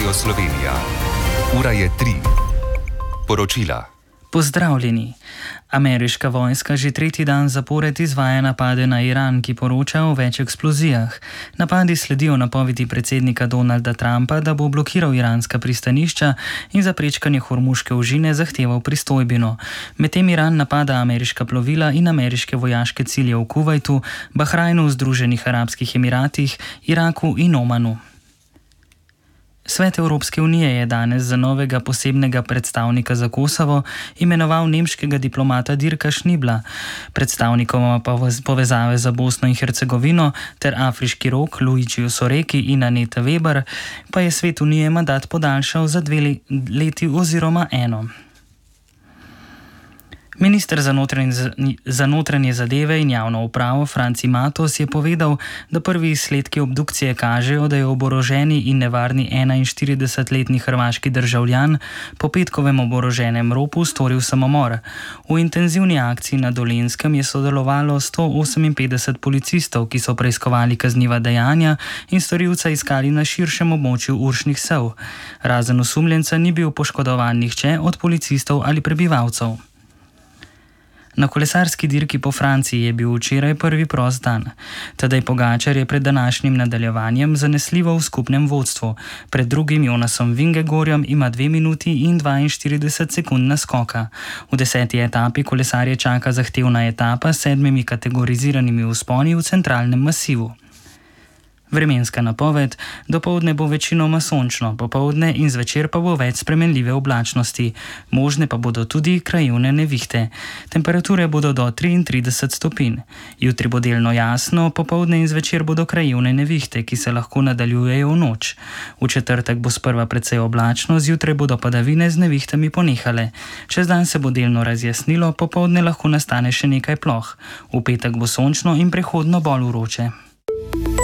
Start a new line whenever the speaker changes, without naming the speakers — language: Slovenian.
Radio Slovenija. Ura je 3. Poročila.
Pozdravljeni. Ameriška vojska že tretji dan zapored izvaja napade na Iran, ki poroča o več eksplozijah. Napadi sledijo napovedi predsednika Donalda Trumpa, da bo blokiral iranska pristanišča in za prečkanje Hormuške ožine zahteval pristojbino. Medtem Iran napada ameriška plovila in ameriške vojaške cilje v Kuvajtu, Bahrajnu, Združenih arabskih emiratih, Iraku in Omanu. Svet Evropske unije je danes za novega posebnega predstavnika za Kosovo imenoval nemškega diplomata Dirka Schnibla, predstavnikoma povezave za Bosno in Hercegovino ter Afriški rog Luigiju Soreki in Aneta Weber, pa je Svet unije mandat podaljšal za 2 leti oziroma 1. Minister za notranje zadeve in javno upravo Franci Matos je povedal, da prvi izsledki obdukcije kažejo, da je oboroženi in nevarni 41-letni hrvaški državljan po petkovem oboroženem ropu storil samomor. V intenzivni akciji na Dolenjskem je sodelovalo 158 policistov, ki so preiskovali kazniva dejanja in storilca iskali na širšem območju Uršnih Sev. Razen osumljenca ni bil poškodovan nihče od policistov ali prebivalcev. Na kolesarski dirki po Franciji je bil včeraj prvi prost dan. Tadej Pogačar je pred današnjim nadaljevanjem zanesljivo v skupnem vodstvu. Pred drugim Jonasom Vingegorjem ima 2 minuti in 42 sekund naskoka. V 10. etapi kolesarje čaka zahtevna etapa s 7 kategoriziranimi vzponi v centralnem masivu. Vremenska napoved: dopoldne bo večinoma sončno, popoldne in zvečer pa bo več spremenljive oblačnosti. Možne pa bodo tudi krajevne nevihte. Temperature bodo do 33 stopinj. Jutri bo delno jasno, popoldne in zvečer bodo krajevne nevihte, ki se lahko nadaljujejo v noč. V četrtek bo sprva precej oblačno, zjutraj bodo padavine z nevihtami ponehale. Čez dan se bo delno razjasnilo, popoldne lahko nastane še nekaj ploh. V petek bo sončno in prehodno bolj vroče.